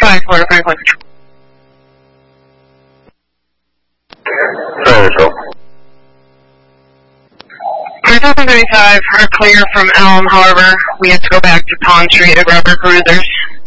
5 Florida 5-1. Cruise 35 are clear from Elm, however, we have to go back to Palm Street at Rubber Cruisers.